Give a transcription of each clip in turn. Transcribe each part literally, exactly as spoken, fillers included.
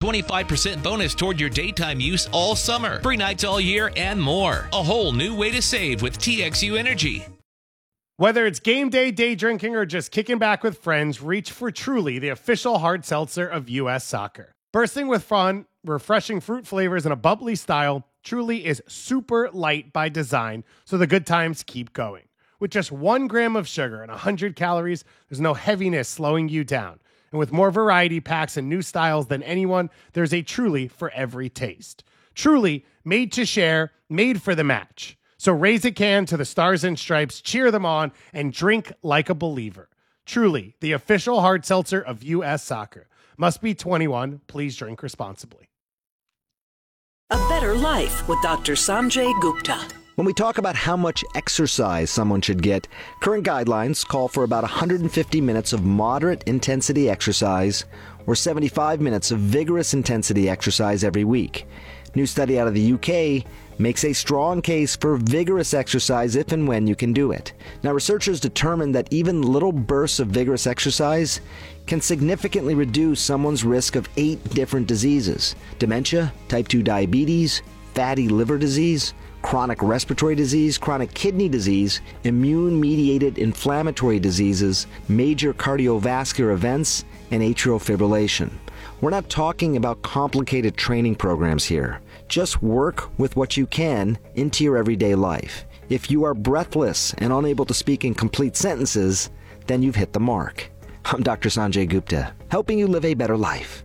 twenty-five percent bonus toward your daytime use all summer. Free nights all year and more. A whole new way to save with T X U Energy. Whether it's game day, day drinking, or just kicking back with friends, reach for Truly, the official hard seltzer of U S Soccer. Bursting with fun, refreshing fruit flavors, and a bubbly style, Truly is super light by design, so the good times keep going. With just one gram of sugar and one hundred calories, there's no heaviness slowing you down. And with more variety packs and new styles than anyone, there's a Truly for every taste. Truly, made to share, made for the match. So raise a can to the Stars and Stripes, cheer them on, and drink like a believer. Truly, the official hard seltzer of U S Soccer. Must be twenty-one. Please drink responsibly. A Better Life with Doctor Sanjay Gupta. When we talk about how much exercise someone should get, current guidelines call for about one hundred fifty minutes of moderate intensity exercise or seventy-five minutes of vigorous intensity exercise every week. New study out of the U K makes a strong case for vigorous exercise if and when you can do it. Now, researchers determined that even little bursts of vigorous exercise can significantly reduce someone's risk of eight different diseases: dementia, type two diabetes, fatty liver disease, chronic respiratory disease, chronic kidney disease, immune-mediated inflammatory diseases, major cardiovascular events, and atrial fibrillation. We're not talking about complicated training programs here. Just work with what you can into your everyday life. If you are breathless and unable to speak in complete sentences, then you've hit the mark. I'm Doctor Sanjay Gupta, helping you live a better life.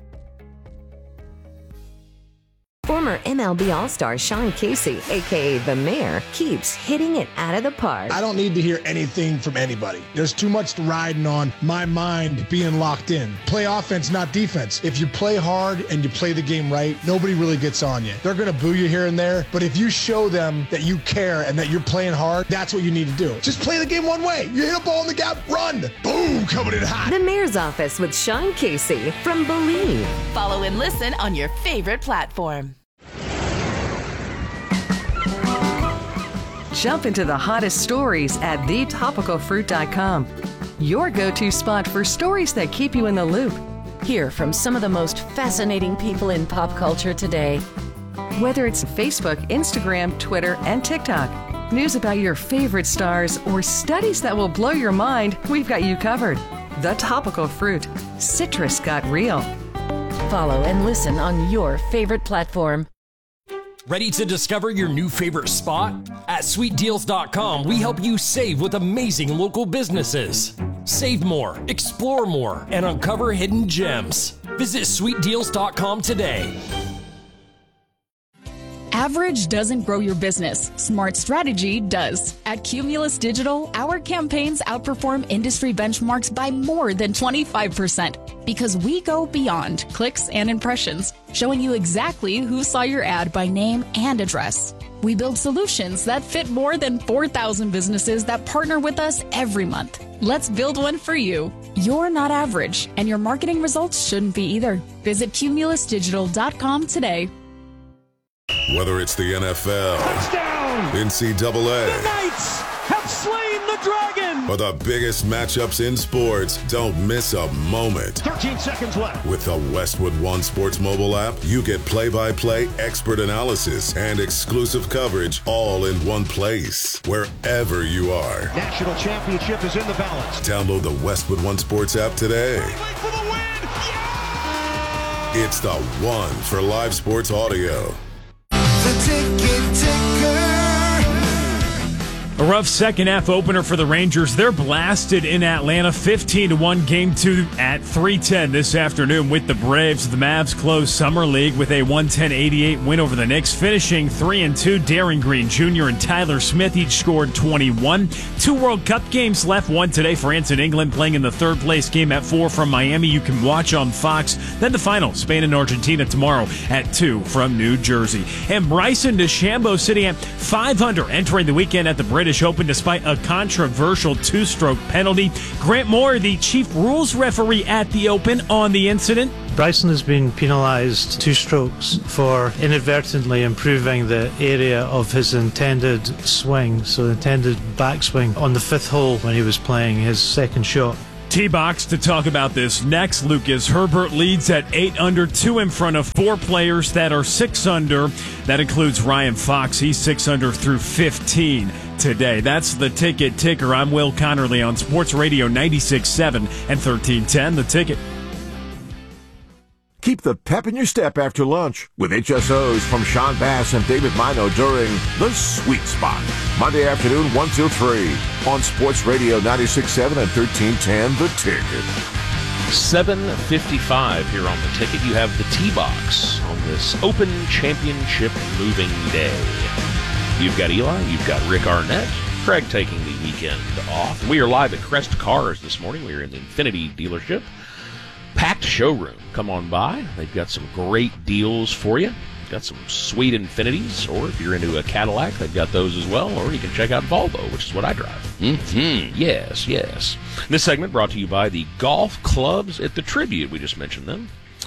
Former M L B All-Star Sean Casey, a k a. The Mayor, keeps hitting it out of the park. I don't need to hear anything from anybody. There's too much riding on my mind being locked in. Play offense, not defense. If you play hard and you play the game right, nobody really gets on you. They're going to boo you here and there, but if you show them that you care and that you're playing hard, that's what you need to do. Just play the game one way. You hit a ball in the gap, run. Boom, coming in hot. The Mayor's Office with Sean Casey from Believe. Follow and listen on your favorite platform. Jump into the hottest stories at the topical fruit dot com. Your go-to spot for stories that keep you in the loop. Hear from some of the most fascinating people in pop culture today. Whether it's Facebook, Instagram, Twitter, and TikTok, news about your favorite stars, or studies that will blow your mind, we've got you covered. The Topical Fruit. Citrus got real. Follow and listen on your favorite platform. Ready to discover your new favorite spot? At sweet deals dot com, we help you save with amazing local businesses. Save more, explore more, and uncover hidden gems. Visit sweet deals dot com today. Average doesn't grow your business. Smart strategy does. At Cumulus Digital, our campaigns outperform industry benchmarks by more than twenty-five percent because we go beyond clicks and impressions, showing you exactly who saw your ad by name and address. We build solutions that fit more than four thousand businesses that partner with us every month. Let's build one for you. You're not average, and your marketing results shouldn't be either. Visit cumulus digital dot com today. Whether it's the N F L, touchdown, N C double A, the Knights have slain the dragon, or the biggest matchups in sports, don't miss a moment. thirteen seconds left. With the Westwood One Sports mobile app, you get play-by-play, expert analysis, and exclusive coverage all in one place, wherever you are. National championship is in the balance. Download the Westwood One Sports app today. For the win. Yeah! It's the one for live sports audio. A rough second half opener for the Rangers. They're blasted in Atlanta, fifteen to one, game two at three ten this afternoon with the Braves. The Mavs close Summer League with a one ten eighty-eight win over the Knicks, finishing three and two. Darren Green Junior and Tyler Smith each scored twenty-one. Two World Cup games left, one today. France and England playing in the third place game at four from Miami. You can watch on Fox. Then the final, Spain and Argentina tomorrow at two from New Jersey. And Bryson DeChambeau sitting at five under, entering the weekend at the British Open despite a controversial two-stroke penalty. Grant Moore, the chief rules referee at the Open, on the incident. Bryson has been penalised two strokes for inadvertently improving the area of his intended swing, so intended backswing on the fifth hole when he was playing his second shot. T-Box to talk about this next. Lucas Herbert leads at eight under, two in front of four players that are six under. That includes Ryan Fox. He's six under through fifteen today. That's the Ticket Ticker. I'm Will Connerly on Sports Radio ninety-six point seven and thirteen ten. The Ticket. Keep the pep in your step after lunch with H S Os from Sean Bass and David Mino during The Sweet Spot. Monday afternoon, one till three on Sports Radio ninety-six point seven and thirteen ten, The Ticket. seven fifty-five here on The Ticket. You have the T-Box on this Open Championship moving day. You've got Eli, you've got Rick Arnett, Craig taking the weekend off. We are live at Crest Cars this morning. We are in the Infiniti dealership. Packed showroom. Come on by. They've got some great deals for you. Got some sweet Infinitis, or if you're into a Cadillac, they've got those as well, or you can check out Volvo, which is what I drive. Mm-hmm. Yes, yes. This segment brought to you by the golf clubs at the Tribute. We just mentioned them.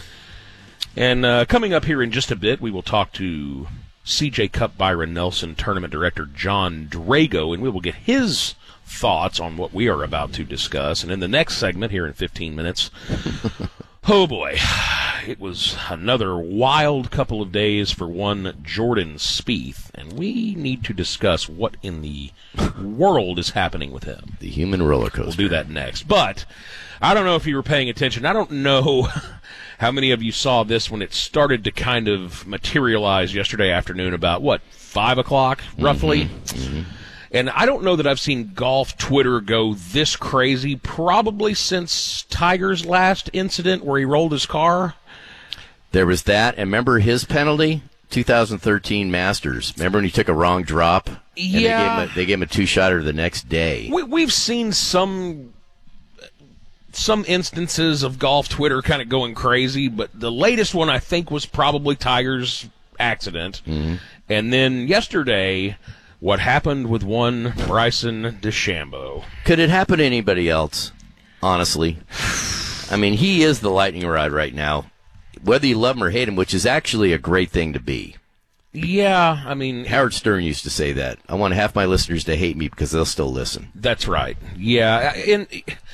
And uh, coming up here in just a bit, we will talk to C J Cup Byron Nelson Tournament Director John Drago, and we will get his thoughts on what we are about to discuss. And in the next segment here in fifteen minutes, oh boy, it was another wild couple of days for one Jordan Spieth, and we need to discuss what in the world is happening with him. The human roller coaster. We'll do that next. But I don't know if you were paying attention. I don't know how many of you saw this when it started to kind of materialize yesterday afternoon about, what, five o'clock, roughly? Mm-hmm. Mm-hmm. And I don't know that I've seen golf Twitter go this crazy probably since Tiger's last incident where he rolled his car. There was that. And remember his penalty? two thousand thirteen Masters. Remember when he took a wrong drop? And yeah. They gave him a, they gave him a two-shotter the next day. We, we've seen some some instances of golf Twitter kind of going crazy, but the latest one I think was probably Tiger's accident. Mm-hmm. And then yesterday, what happened with one Bryson DeChambeau. Could it happen to anybody else, honestly? I mean, he is the lightning rod right now, whether you love him or hate him, which is actually a great thing to be. Yeah, I mean... Howard Stern used to say that. I want half my listeners to hate me because they'll still listen. That's right. Yeah, and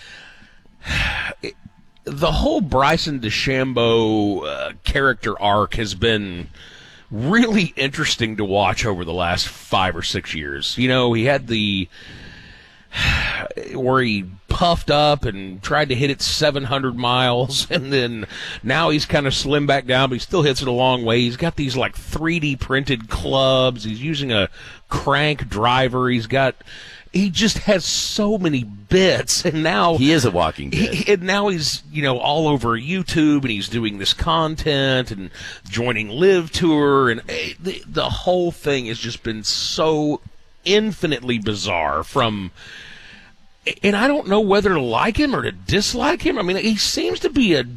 the whole Bryson DeChambeau uh, character arc has been really interesting to watch over the last five or six years. You know, he had the where he puffed up and tried to hit it seven hundred miles, and then now he's kind of slimmed back down, but he still hits it a long way. He's got these like three D printed clubs. He's using a crank driver. He's got he just has so many bits, and now he is a walking bit. He, and now he's, you know, all over YouTube, and he's doing this content and joining Live Tour, and the, the whole thing has just been so infinitely bizarre. From, and I don't know whether to like him or to dislike him. I mean, he seems to be a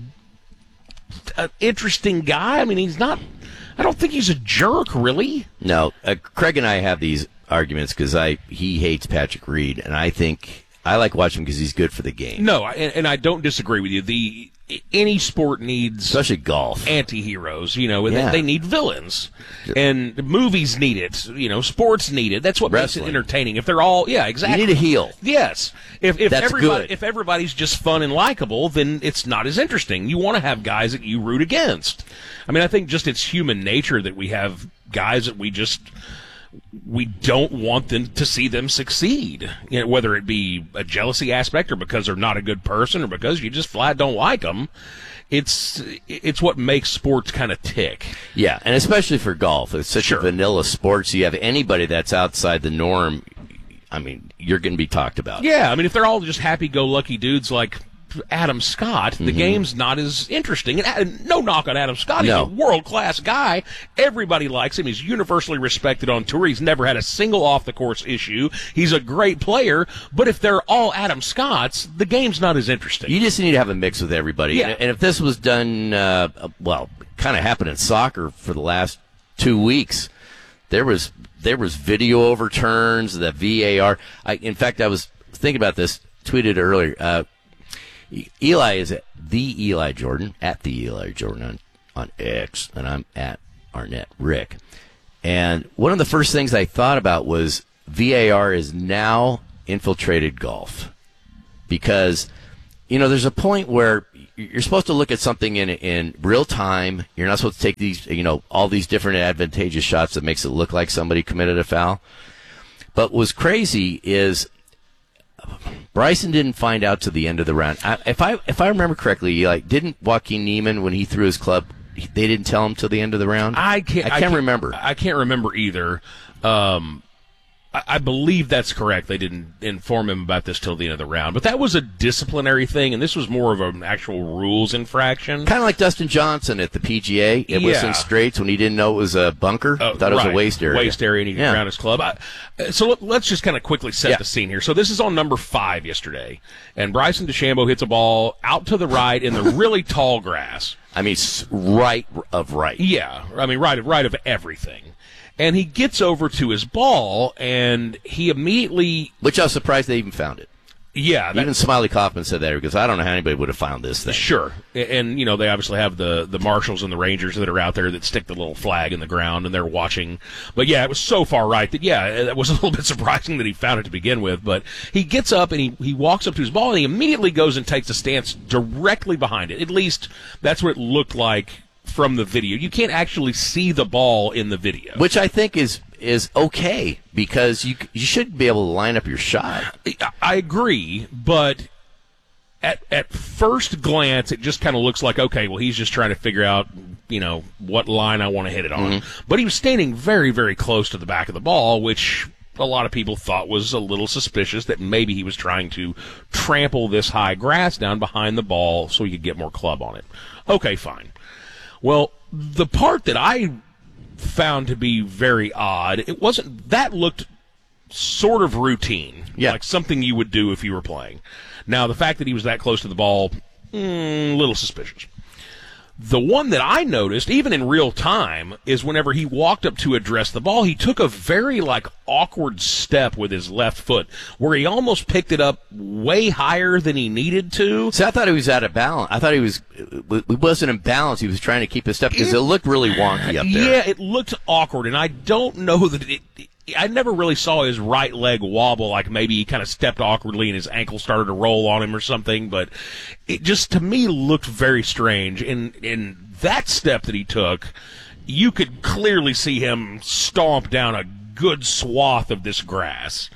an interesting guy. I mean, he's not. I don't think he's a jerk, really. No, uh, Craig and I have these arguments because I he hates Patrick Reed, and I think I like watching him because he's good for the game. No, and, and I don't disagree with you. The any sport needs, especially golf, anti-heroes. You know, yeah. they, they need villains, and movies need it. You know, sports need it. That's what Wrestling. makes it entertaining. If they're all, yeah, exactly. You need a heel. Yes. If if That's everybody good. if everybody's just fun and likable, then it's not as interesting. You want to have guys that you root against. I mean, I think just it's human nature that we have guys that we just. We don't want them to see them succeed, you know, whether it be a jealousy aspect or because they're not a good person or because you just flat don't like them. It's it's what makes sports kind of tick. Yeah, and especially for golf. It's such Sure. a vanilla sport, so you have anybody that's outside the norm, I mean, you're going to be talked about. Yeah, I mean, if they're all just happy-go-lucky dudes like Adam Scott, the Mm-hmm. game's not as interesting. And uh, no knock on Adam Scott. He's No. a world-class guy. Everybody likes him. He's universally respected on tour. He's never had a single off-the-course issue. He's a great player. But if they're all Adam Scotts, the game's not as interesting. You just need to have a mix with everybody. Yeah. And, and if this was done, uh, well, kind of happened in soccer for the last two weeks, there was there was video overturns, the V A R. I, in fact, I was thinking about this, tweeted earlier. Uh, Eli is at the Eli Jordan, at the Eli Jordan on, on X, and I'm at Arnett Rick. And one of the first things I thought about was V A R is now infiltrated golf. Because you know, there's a point where you're supposed to look at something in in real time. You're not supposed to take these, you know, all these different advantageous shots that makes it look like somebody committed a foul. But what's crazy is Bryson didn't find out to the end of the round. I, if I if I remember correctly, like didn't Joaquin Neiman, when he threw his club, they didn't tell him till the end of the round? I can't. I can't, I can't remember. I can't remember either. Um, I, I believe that's correct. They didn't inform him about this till the end of the round. But that was a disciplinary thing, and this was more of an actual rules infraction. Kind of like Dustin Johnson at the P G A at Yeah. Whistling Straits when he didn't know it was a bunker. Uh, thought it was right. a waste area. Waste area, and he Yeah. around his club. I, uh, so let, let's just kind of quickly set Yeah. the scene here. So this is on number five yesterday, and Bryson DeChambeau hits a ball out to the right in the really tall grass. I mean, s- right of right. Yeah, I mean, right of right of everything. And he gets over to his ball, and he immediately... Which I was surprised they even found it. Yeah. That, Even Smiley Kaufman said that, because I don't know how anybody would have found this thing. Sure. And, you know, they obviously have the, the marshals and the rangers that are out there that stick the little flag in the ground, and they're watching. But, yeah, it was so far right that, yeah, it was a little bit surprising that he found it to begin with. But he gets up, and he, he walks up to his ball, and he immediately goes and takes a stance directly behind it. At least that's what it looked like from the video. You can't actually see the ball in the video. Which I think is is okay, because you you should be able to line up your shot. I agree, but at at first glance, it just kind of looks like, okay, well, he's just trying to figure out, you know, what line I want to hit it on. Mm-hmm. But he was standing very, very close to the back of the ball, which a lot of people thought was a little suspicious, that maybe he was trying to trample this high grass down behind the ball so he could get more club on it. Okay, fine. Well, the part that I found to be very odd, it wasn't, that looked sort of routine, yeah. like something you would do if you were playing. Now, the fact that he was that close to the ball, a mm, little suspicious. The one that I noticed, even in real time, is whenever he walked up to address the ball, he took a very, like, awkward step with his left foot, where he almost picked it up way higher than he needed to. See, I thought he was out of balance. I thought he was, he wasn't in balance. He was trying to keep his step, because it, it looked really wonky up there. Yeah, it looked awkward, and I don't know that it, it I never really saw his right leg wobble, like maybe he kind of stepped awkwardly and his ankle started to roll on him or something, but it just, to me, looked very strange. And in that step that he took, you could clearly see him stomp down a good swath of this grass.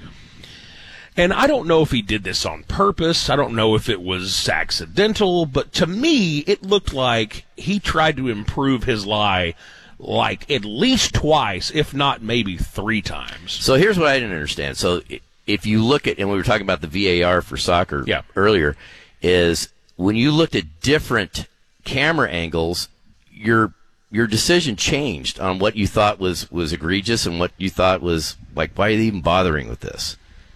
And I don't know if he did this on purpose. I don't know if it was accidental, but to me, it looked like he tried to improve his lie like at least twice, if not maybe three times. So here's what I didn't understand. So if you look at, and we were talking about the V A R for soccer yeah. earlier, is when you looked at different camera angles, your your decision changed on what you thought was, was egregious and what you thought was, like, why are they even bothering with this?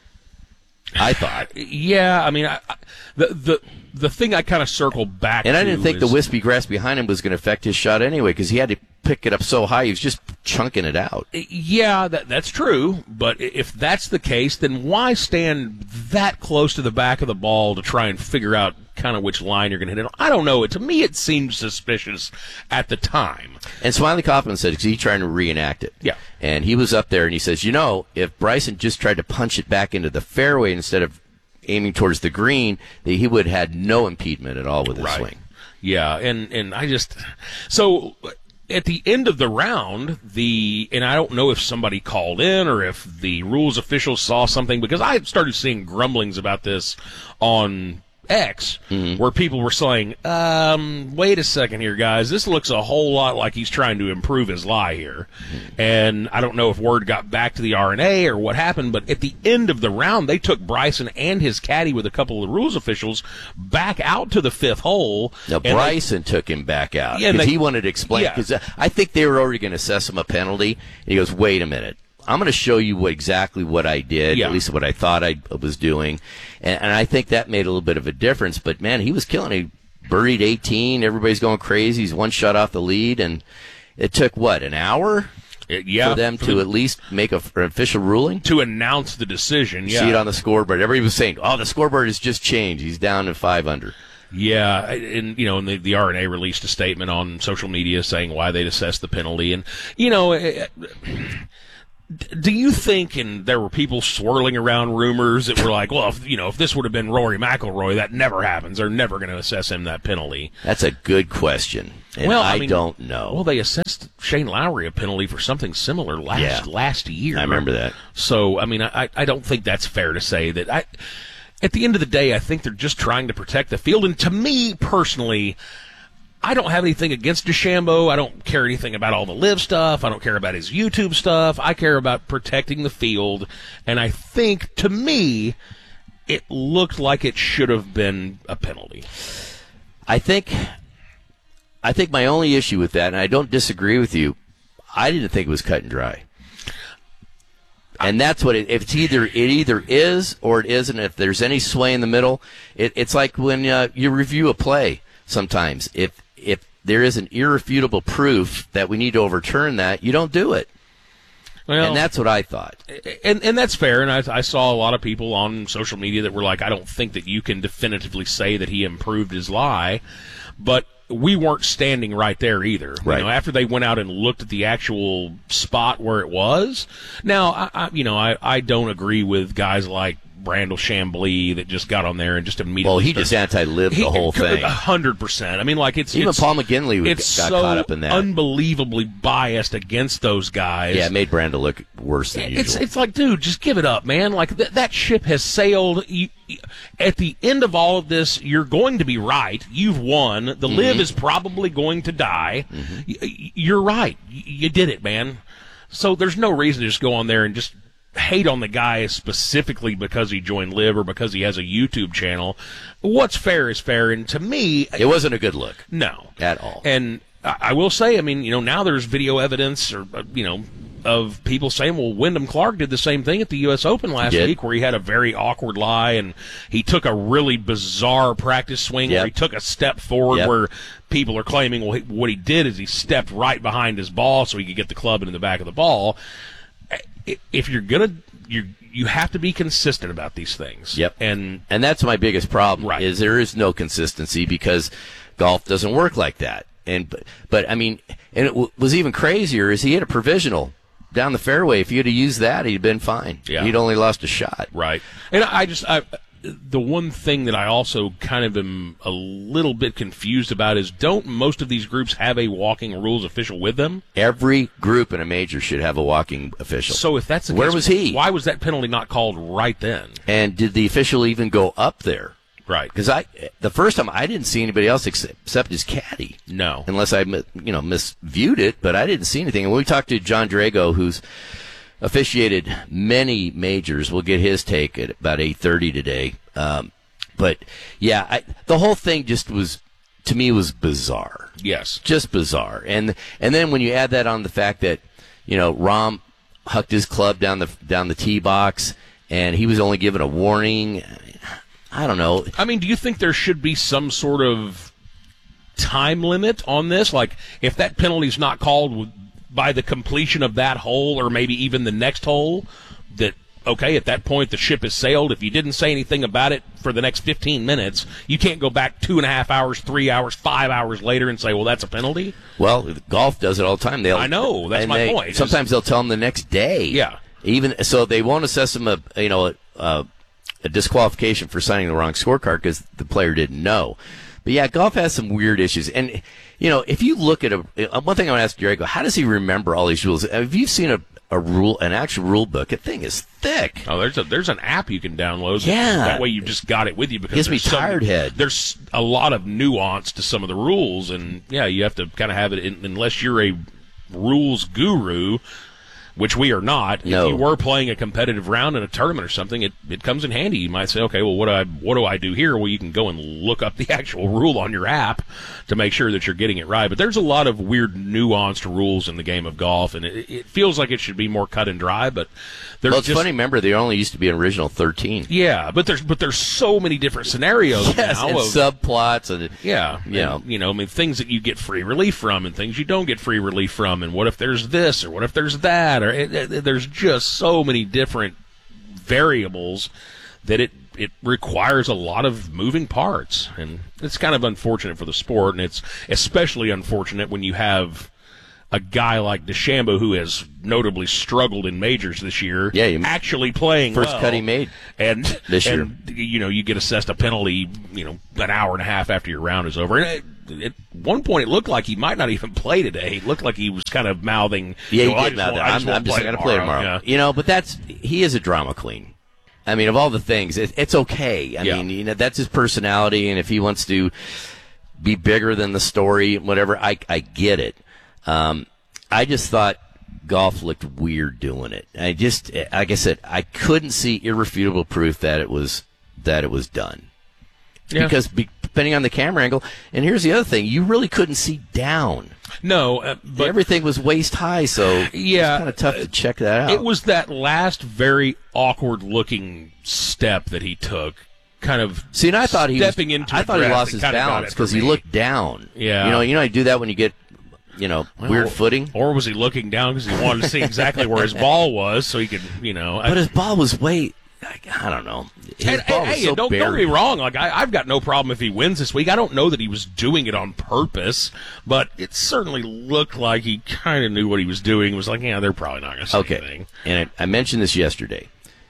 I thought. Yeah, I mean, I, I, the the the thing I kind of circled back and to I didn't think is, the wispy grass behind him was going to affect his shot anyway, because he had to pick it up so high, he was just chunking it out. Yeah, that that's true, but if that's the case, then why stand that close to the back of the ball to try and figure out kind of which line you're going to hit it on? I don't know. To me, it seemed suspicious at the time. And Smiley Kaufman said, because he's trying to reenact it. Yeah. And he was up there, and he says, you know, if Bryson just tried to punch it back into the fairway instead of aiming towards the green, that he would have had no impediment at all with his right. swing. Yeah, and, and I just... So... At the end of the round, the and I don't know if somebody called in or if the rules officials saw something, because I started seeing grumblings about this on X, mm-hmm. where people were saying, um, wait a second here, guys, this looks a whole lot like he's trying to improve his lie here. Mm-hmm. And I don't know if word got back to the R N A or what happened, but at the end of the round, they took Bryson and his caddy with a couple of the rules officials back out to the fifth hole. Now, Bryson they, took him back out because yeah, he wanted to explain, because yeah. I think they were already going to assess him a penalty. And he goes, wait a minute. I'm going to show you what, exactly what I did, yeah. at least what I thought I was doing. And, and I think that made a little bit of a difference. But, man, he was killing it. He birdied eighteen. Everybody's going crazy. He's one shot off the lead. And it took, what, an hour it, yeah, for them for to the, at least make a, an official ruling? To announce the decision, yeah. See it on the scoreboard. Everybody was saying, oh, the scoreboard has just changed. He's down to five under. Yeah, and you know, and the, the R N A released a statement on social media saying why they'd assessed the penalty. And, you know... It, Do you think, and there were people swirling around rumors that were like, well, if, you know, if this would have been Rory McIlroy, that never happens. They're never going to assess him that penalty. That's a good question, and well, I, I mean, don't know. Well, they assessed Shane Lowry a penalty for something similar last Yeah. last year. I remember that. So, I mean, I, I don't think that's fair to say that. I, at the end of the day, I think they're just trying to protect the field. And to me, personally, I don't have anything against DeChambeau. I don't care anything about all the live stuff. I don't care about his YouTube stuff. I care about protecting the field. And I think, to me, it looked like it should have been a penalty. I think, I think my only issue with that, and I don't disagree with you, I didn't think it was cut and dry. And that's what it, if it's either, it either is or it isn't. If there's any sway in the middle, it, it's like when uh, you review a play sometimes. If, if there is an irrefutable proof that we need to overturn that, you don't do it. Well, and that's what I thought. And and that's fair. And I, I saw a lot of people on social media that were like, I don't think that you can definitively say that he improved his lie. But we weren't standing right there either. Right. You know, after they went out and looked at the actual spot where it was. Now, I, I, you know, I, I don't agree with guys like Brandel Chambly that just got on there and just immediately. Well, he just anti-lived the whole thing. A hundred percent. I mean, like it's even it's, Paul McGinley was, it's got so caught up in that. Unbelievably biased against those guys. Yeah, it made Brandel look worse than It's usual. it's like, dude, just give it up, man. Like th- that ship has sailed. You, you, at the end of all of this, you're going to be right. You've won. The Mm-hmm. live is probably going to die. Mm-hmm. Y- you're right. Y- you did it, man. So there's no reason to just go on there and just hate on the guy specifically because he joined live or because he has a YouTube channel. What's fair is fair, and to me, it wasn't a good look. No, at all. And I, I will say, I mean, you know, now there's video evidence, or uh, you know, of people saying, well, Wyndham Clark did the same thing at the U S Open last week, where he had a very awkward lie, and he took a really bizarre practice swing Yep. where he took a step forward, Yep. where people are claiming, well, he, what he did is he stepped right behind his ball so he could get the club into the back of the ball. If you're gonna, you you have to be consistent about these things. Yep. And and that's my biggest problem. Right. Is there is no consistency because golf doesn't work like that. And but, but I mean, and it w- was even crazier is he hit a provisional down the fairway. If he'd have used that, he'd been fine. Yeah. He'd only lost a shot. Right. And I just, I, the one thing that I also kind of am a little bit confused about is, don't most of these groups have a walking rules official with them? Every group in a major should have a walking official. So if that's the Where case, was he? Why was that penalty not called right then? And did the official even go up there? Right. Because I, the first time I didn't see anybody else except, except his caddy. No. Unless I, mi- you know, misviewed it, but I didn't see anything. And when we talked to John Drago, who's officiated many majors, we'll get his take at about eight thirty today. Um, but yeah, I, the whole thing just was, to me, was bizarre. Yes. Just bizarre. And and then when you add that on the fact that, you know, Rahm hucked his club down the down the tee box, and he was only given a warning. I don't know. I mean, do you think there should be some sort of time limit on this? Like, if that penalty's not called by the completion of that hole, or maybe even the next hole, that, okay, at that point the ship has sailed. If you didn't say anything about it for the next fifteen minutes, you can't go back two and a half hours, three hours, five hours later and say, well, that's a penalty? Well, golf does it all the time. They'll, I know, that's and my they, point. Sometimes they'll tell them the next day. Yeah. Even so, they won't assess them a you know a, a, a disqualification for signing the wrong scorecard because the player didn't know. But yeah, golf has some weird issues. And, you know, if you look at a, one thing I want to ask Diego, how does he remember all these rules? Have you seen a, a rule, an actual rule book? That thing is thick. Oh, there's a, there's an app you can download. Yeah. That way you've just got it with you, because Gives me there's some- tired head. There's a lot of nuance to some of the rules, and yeah, you have to kind of have it in, unless you're a rules guru, which we are not. No. If you were playing a competitive round in a tournament or something, it, it comes in handy. You might say, okay, well, what do I what do I do here? Well, you can go and look up the actual rule on your app to make sure that you're getting it right. But there's a lot of weird, nuanced rules in the game of golf, and it, it feels like it should be more cut and dry. But there's Well, it's just, funny. Remember, there only used to be an original thirteen. yeah, but there's but there's so many different scenarios Yes, now and of, subplots and yeah, you know. and, you know, I mean, things that you get free relief from and things you don't get free relief from, and what if there's this or what if there's that, or it, it, there's just so many different variables that it it requires a lot of moving parts, and it's kind of unfortunate for the sport, and it's especially unfortunate when you have a guy like DeChambeau, who has notably struggled in majors this year, yeah, you, actually playing first well, cut he made and this year. And, you know, you get assessed a penalty, you know, an hour and a half after your round is over. And it, at one point, it looked like he might not even play today. It looked like he was kind of mouthing. Yeah, you he know, did mouth. I'm, I'm just going to play tomorrow. Yeah. You know, but that's he is a drama queen. I mean, of all the things, it, it's okay. I yeah. mean, you know, that's his personality, and if he wants to be bigger than the story, whatever, I I get it. Um, I just thought golf looked weird doing it. I just, like I said, I couldn't see irrefutable proof that it was that it was done. Yeah. Because be, depending on the camera angle, and here's the other thing, you really couldn't see down. No, uh, but everything was waist high, so yeah, it's kind of tough to check that out. It was that last very awkward looking step that he took. Kind of see, and I thought he stepping was, into. I thought he lost his balance because he looked down. Yeah, you know, you know, you do that when you get. You know, well, weird footing. Or was he looking down because he wanted to see exactly where his ball was so he could, you know. But I, his ball was way, I don't know. His and, ball and, was hey, so don't, buried. don't get me wrong. Like, I, I've got no problem if he wins this week. I don't know that he was doing it on purpose, but it certainly looked like he kind of knew what he was doing. It was like, yeah, they're probably not going to say okay. anything. And I, I mentioned this yesterday.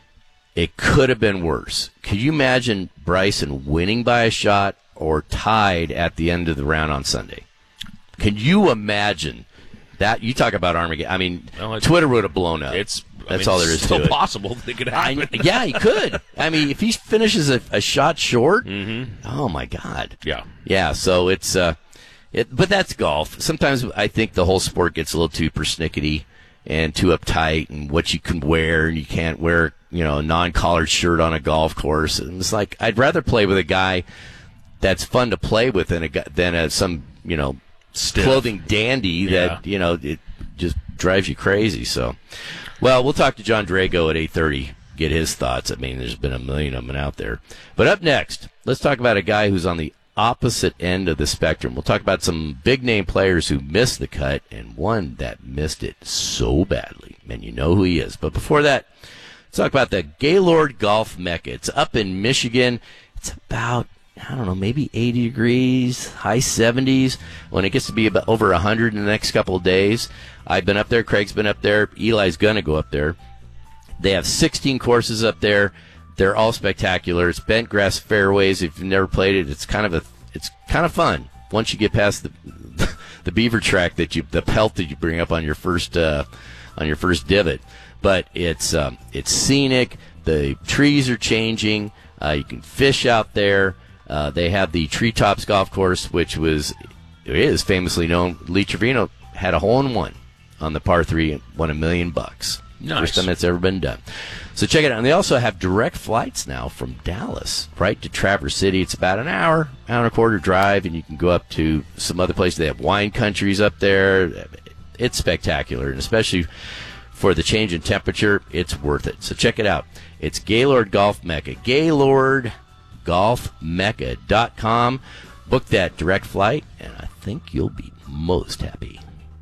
It could have been worse. Could you imagine Bryson winning by a shot or tied at the end of the round on Sunday? Can you imagine that? You talk about Armageddon. I mean, well, Twitter would have blown up. It's That's I mean, all there is it's still to it. possible that it could happen. I, yeah, he could. I mean, if he finishes a, a shot short, mm-hmm. oh my God. Yeah. Yeah, so it's, uh, it, but that's golf. Sometimes I think the whole sport gets a little too persnickety and too uptight and what you can wear and you can't wear, you know, a non-collared shirt on a golf course. And it's like, I'd rather play with a guy that's fun to play with than a, than a, some, you know, Stiff. clothing dandy that, yeah. you know, it just drives you crazy. So, well, we'll talk to John Drago at eight thirty, get his thoughts. I mean, there's been a million of them out there. But up next, let's talk about a guy who's on the opposite end of the spectrum. We'll talk about some big-name players who missed the cut and one that missed it so badly. And you know who he is. But before that, let's talk about the Gaylord Golf Mecca. It's up in Michigan. It's about, I don't know, maybe eighty degrees, high seventies. When it gets to be about over one hundred in the next couple of days. I've been up there. Craig's been up there. Eli's going to go up there. They have sixteen courses up there. They're all spectacular. It's bent grass fairways. If you've never played it, it's kind of a, it's kind of fun once you get past the the beaver track that you, the pelt that you bring up on your first uh, on your first divot. But it's um, it's scenic. The trees are changing. Uh, you can fish out there. Uh, they have the Treetops Golf Course, which was is famously known. Lee Trevino had a hole in one on the par three and won a million bucks. Nice. First time that's ever been done. So check it out. And they also have direct flights now from Dallas right to Traverse City. It's about an hour, hour and a quarter drive, and you can go up to some other places. They have wine countries up there. It's spectacular, and especially for the change in temperature, it's worth it. So check it out. It's Gaylord Golf Mecca. Gaylord Golf Mecca dot com. Book that direct flight, and I think you'll be most happy.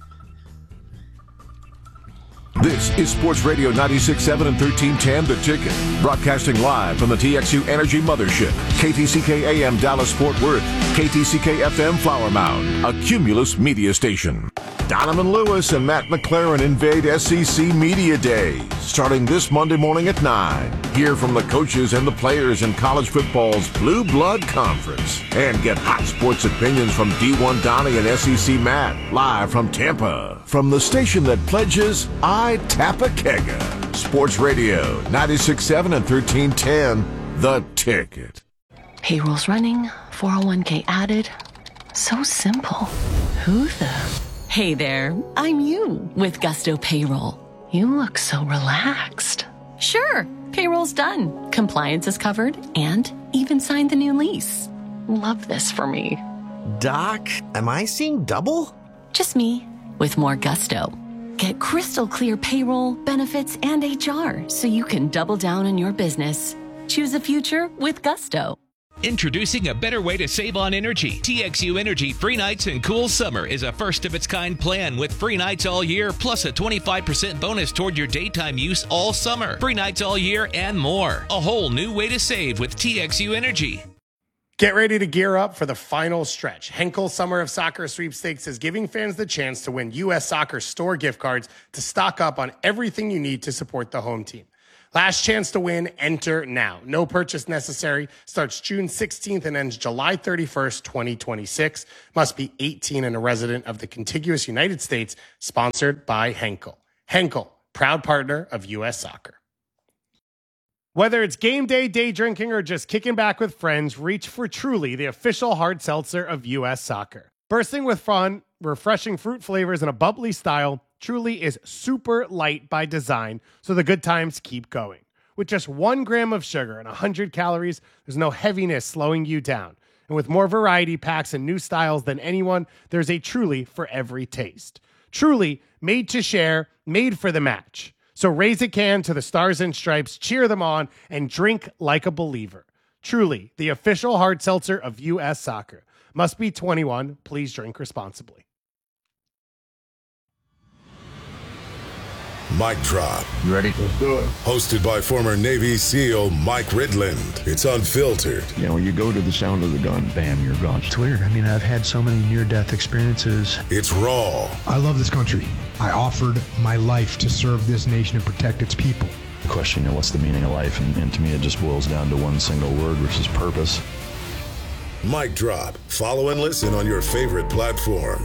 This is Sports Radio ninety-six point seven and thirteen ten The Ticket. Broadcasting live from the T X U Energy Mothership. K T C K A M Dallas Fort Worth. K T C K F M Flower Mound. A Cumulus media station. Donovan Lewis and Matt McLaren invade S E C Media Day, starting this Monday morning at nine. Hear from the coaches and the players in college football's Blue Blood Conference. And get hot sports opinions from D one Donnie and S E C Matt, live from Tampa. From the station that pledges I Tapakega. Sports Radio ninety-six point seven and thirteen ten The Ticket. Payroll's running, four oh one k added. So simple. Who the... Hey there, I'm you with Gusto Payroll. You look so relaxed. Sure, payroll's done. Compliance is covered and even signed the new lease. Love this for me. Doc, am I seeing double? Just me with more Gusto. Get crystal clear payroll, benefits, and H R so you can double down on your business. Choose a future with Gusto. Introducing a better way to save on energy. T X U Energy Free Nights and Cool Summer is a first-of-its-kind plan with free nights all year, plus a twenty-five percent bonus toward your daytime use all summer. Free nights all year and more. A whole new way to save with T X U Energy. Get ready to gear up for the final stretch. Henkel Summer of Soccer Sweepstakes is giving fans the chance to win U S Soccer store gift cards to stock up on everything you need to support the home team. Last chance to win, enter now. No purchase necessary. Starts June sixteenth and ends July thirty-first, twenty twenty-six. Must be eighteen and a resident of the contiguous United States. Sponsored by Henkel. Henkel, proud partner of U S Soccer. Whether it's game day, day drinking, or just kicking back with friends, reach for Truly, the official hard seltzer of U S Soccer. Bursting with fun, refreshing fruit flavors in a bubbly style, Truly is super light by design, so the good times keep going. With just one gram of sugar and one hundred calories, there's no heaviness slowing you down. And with more variety packs and new styles than anyone, there's a Truly for every taste. Truly, made to share, made for the match. So raise a can to the Stars and Stripes, cheer them on, and drink like a believer. Truly, the official hard seltzer of U S Soccer. Must be twenty-one. Please drink responsibly. Mic Drop. You ready? Let's do it. Hosted by former Navy SEAL Mike Ridland. It's unfiltered. You know, when you go to the sound of the gun, bam, you're gone. It's weird. I mean, I've had so many near-death experiences. It's raw. I love this country. I offered my life to serve this nation and protect its people. The question, you know, what's the meaning of life? And, and to me, it just boils down to one single word, which is purpose. Mic Drop. Follow and listen on your favorite platform.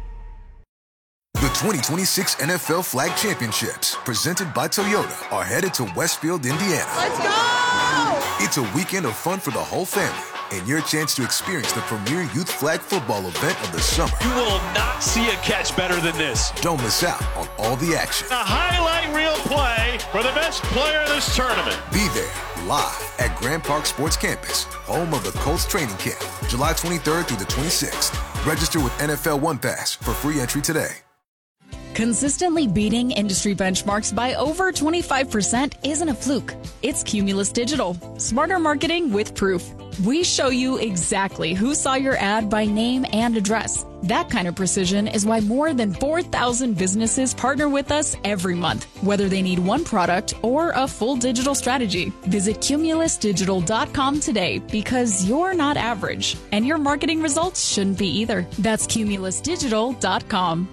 The twenty twenty-six N F L Flag Championships, presented by Toyota, are headed to Westfield, Indiana. Let's go! It's a weekend of fun for the whole family, and your chance to experience the premier youth flag football event of the summer. You will not see a catch better than this. Don't miss out on all the action. A highlight reel play for the best player of this tournament. Be there, live at Grand Park Sports Campus, home of the Colts training camp, July twenty-third through the twenty-sixth. Register with N F L One Pass for free entry today. Consistently beating industry benchmarks by over twenty-five percent isn't a fluke. It's Cumulus Digital. Smarter marketing with proof. We show you exactly who saw your ad by name and address. That kind of precision is why more than four thousand businesses partner with us every month, whether they need one product or a full digital strategy. Visit cumulus digital dot com today because you're not average, and your marketing results shouldn't be either. That's cumulus digital dot com.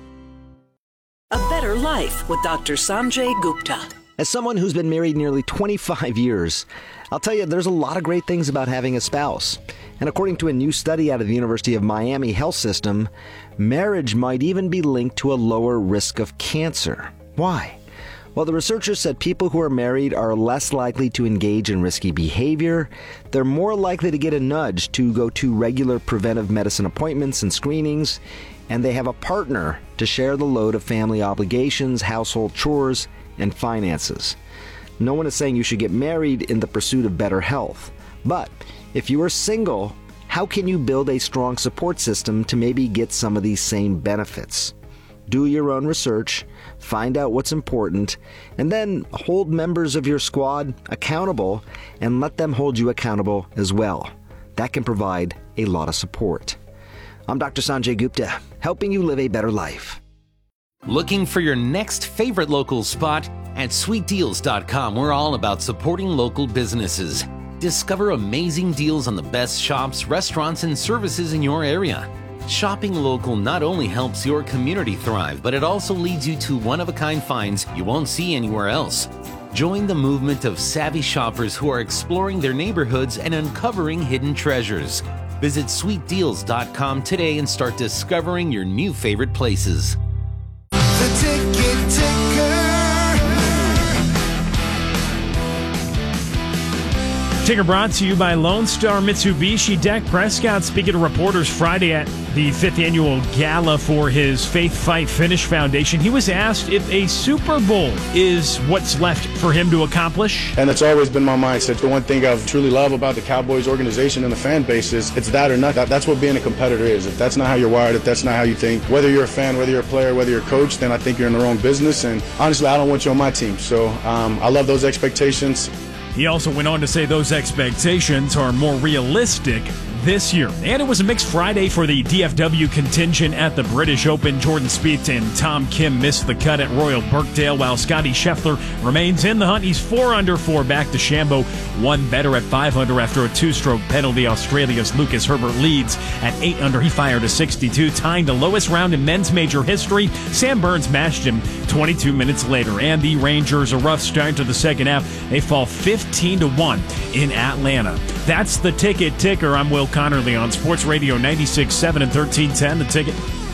A Better Life with Doctor Sanjay Gupta. As someone who's been married nearly twenty-five years, I'll tell you there's a lot of great things about having a spouse. And according to a new study out of the University of Miami Health System, marriage might even be linked to a lower risk of cancer. Why? Well, the researchers said people who are married are less likely to engage in risky behavior, they're more likely to get a nudge to go to regular preventive medicine appointments and screenings, and they have a partner to share the load of family obligations, household chores, and finances. No one is saying you should get married in the pursuit of better health. But if you are single, how can you build a strong support system to maybe get some of these same benefits? Do your own research, find out what's important, and then hold members of your squad accountable and let them hold you accountable as well. That can provide a lot of support. I'm Doctor Sanjay Gupta, helping you live a better life. Looking for your next favorite local spot? At sweet deals dot com, we're all about supporting local businesses. Discover amazing deals on the best shops, restaurants, and services in your area. Shopping local not only helps your community thrive, but it also leads you to one-of-a-kind finds you won't see anywhere else. Join the movement of savvy shoppers who are exploring their neighborhoods and uncovering hidden treasures. Visit sweet deals dot com today and start discovering your new favorite places. The ticket ticker. Ticker brought to you by Lone Star Mitsubishi. Dak Prescott speaking to reporters Friday at the fifth annual gala for his Faith Fight Finish Foundation. He was asked if a Super Bowl is what's left for him to accomplish. And it's always been my mindset. The one thing I truly love about the Cowboys organization and the fan base is it's that or nothing. That's what being a competitor is. If that's not how you're wired, if that's not how you think, whether you're a fan, whether you're a player, whether you're a coach, then I think you're in the wrong business. And honestly, I don't want you on my team. So um, I love those expectations. He also went on to say those expectations are more realistic this year. And it was a mixed Friday for the D F W contingent at the British Open. Jordan Spieth and Tom Kim missed the cut at Royal Birkdale, while Scotty Scheffler remains in the hunt. He's four under, four back. DeChambeau one better at five under after a two-stroke penalty. Australia's Lucas Herbert leads at eight under. He fired a sixty-two, tying the lowest round in men's major history. Sam Burns matched him twenty-two minutes later. And the Rangers, a rough start to the second half. They fall fifteen to one in Atlanta. That's the Ticket Ticker. I'm Will Connerly on Sports Radio ninety-six point seven and thirteen ten. The Ticket.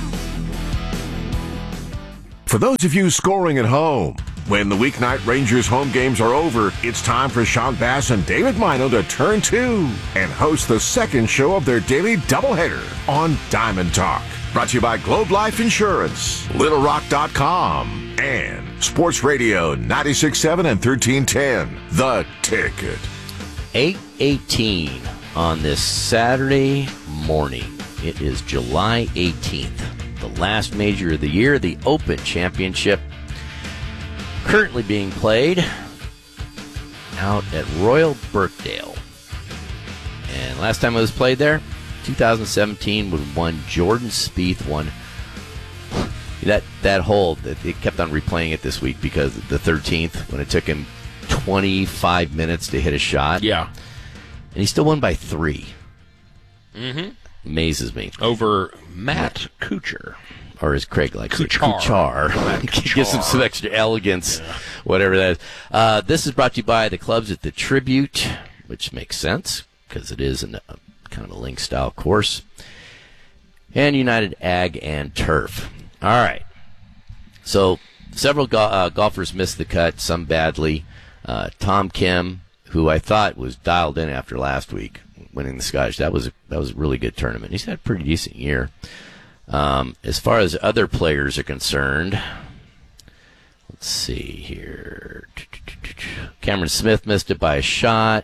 For those of you scoring at home, when the weeknight Rangers home games are over, it's time for Sean Bass and David Mino to turn two and host the second show of their daily doubleheader on Diamond Talk. Brought to you by Globe Life Insurance, Little Rock dot com, and Sports Radio ninety-six point seven and thirteen ten. The Ticket. eight eighteen on this Saturday morning. It is July eighteenth, the last major of the year, the Open Championship, currently being played out at Royal Birkdale. And last time it was played there, two thousand seventeen, when one Jordan Spieth won. That that hole, it kept on replaying it this week because the thirteenth, when it took him twenty-five minutes to hit a shot. Yeah. And he still won by three. Mm-hmm. Amazes me. Over Matt Kuchar. Or as Craig likes it, Kuchar. Kuchar. Kuchar. Gives him some extra elegance, yeah. Whatever that is. Uh, this is brought to you by the clubs at the Tribute, which makes sense because it is an, a, kind of a link-style course. And United Ag and Turf. All right. So several go- uh, golfers missed the cut, some badly. Uh, Tom Kim, who I thought was dialed in after last week, winning the Scottish. That was a, that was a really good tournament. He's had a pretty decent year. Um, as far as other players are concerned, let's see here. Cameron Smith missed it by a shot.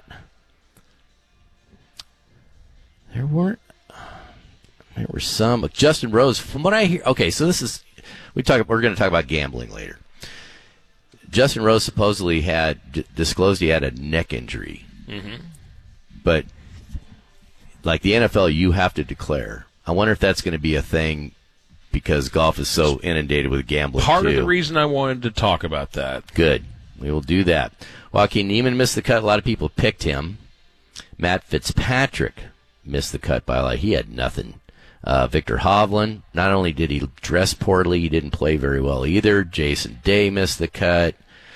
There weren't. There were some. Justin Rose, from what I hear. Okay, so this is we talk. We're going to talk about gambling later. Justin Rose supposedly had d- disclosed he had a neck injury, mm-hmm. but like the N F L, you have to declare. I wonder if that's going to be a thing because golf is so inundated with gambling. Part too. of the reason I wanted to talk about that. Good. We will do that. Joaquin Niemann missed the cut. A lot of people picked him. Matt Fitzpatrick missed the cut by a lot. He had nothing. Uh, Victor Hovland, not only did he dress poorly, he didn't play very well either. Jason Day missed the cut.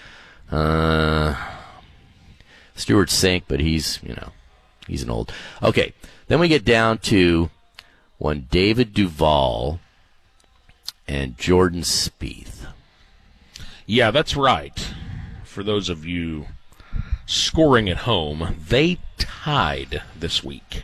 Uh, Stuart Sink, but he's, you know, he's an old. Okay, then we get down to one David Duval and Jordan Spieth. Yeah, that's right. For those of you scoring at home, they tied this week.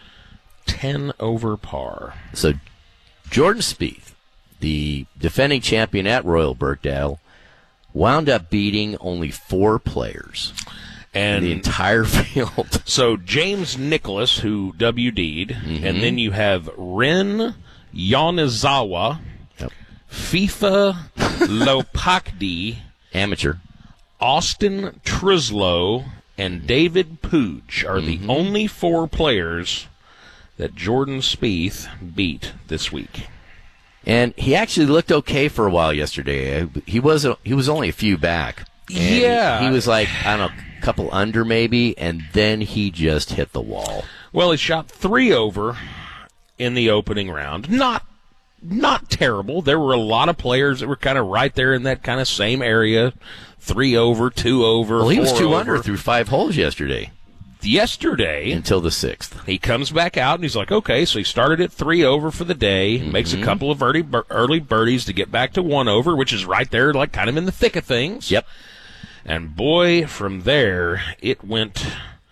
ten over par. So Jordan Spieth, the defending champion at Royal Birkdale, wound up beating only four players. And the entire field. So James Nicklaus, who W D'd, mm-hmm. and then you have Ren Yonizawa, yep. FIFA Lopakdi, amateur, Austin Trislow, and David Pooch are mm-hmm. the only four players that Jordan Spieth beat this week. And he actually looked okay for a while yesterday. He was a, he was only a few back. And yeah. He, he was like, I don't know, a couple under maybe, and then he just hit the wall. Well, he shot three over in the opening round. Not not terrible. There were a lot of players that were kind of right there in that kind of same area. Three over, two over, Well, he was two over. under through five holes yesterday. Yesterday. Until the sixth. He comes back out and he's like, okay, so he started at three over for the day, mm-hmm. makes a couple of early, early birdies to get back to one over, which is right there, like kind of in the thick of things. Yep. And boy, from there, it went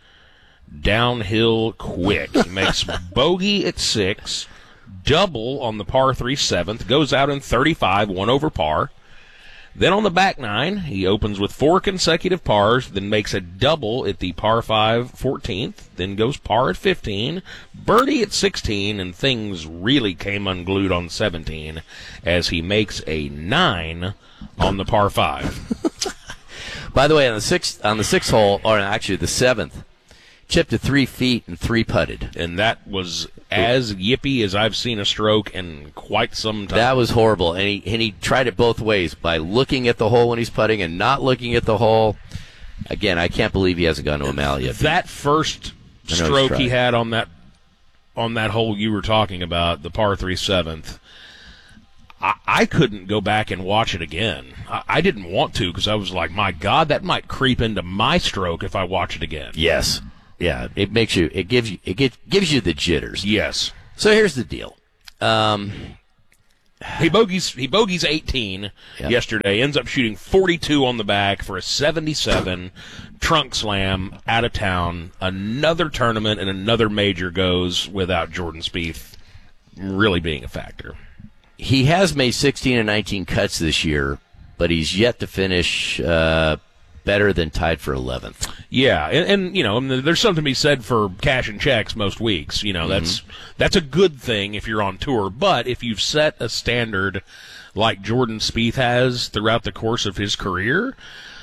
downhill quick. He makes bogey at six, double on the par three seventh, goes out in thirty-five, one over par. Then on the back nine, he opens with four consecutive pars, then makes a double at the par five fourteenth, then goes par at fifteen, birdie at sixteen, and things really came unglued on seventeen as he makes a nine on the par five. By the way, on the sixth on the sixth hole, or actually the seventh, chipped to three feet and three putted. And that was as yippy as I've seen a stroke in quite some time. That was horrible. And he, and he tried it both ways, by looking at the hole when he's putting and not looking at the hole. Again, I can't believe he hasn't gone to a mallet yet. That first stroke he had on that on that hole you were talking about, the par three seventh, I, I couldn't go back and watch it again. I, I didn't want to because I was like, my God, that might creep into my stroke if I watch it again. Yes. Yeah, it makes you, it gives you, it gives, gives you the jitters. Yes. So here's the deal. Um, he bogeys, he bogeys eighteen yep. yesterday, ends up shooting forty-two on the back for a seventy-seven, trunk slam, out of town. Another tournament and another major goes without Jordan Spieth really being a factor. He has made sixteen and nineteen cuts this year, but he's yet to finish uh, better than tied for eleventh. Yeah, and, and you know, there's something to be said for cash and checks most weeks. You know, mm-hmm. that's that's a good thing if you're on tour. But if you've set a standard like Jordan Spieth has throughout the course of his career,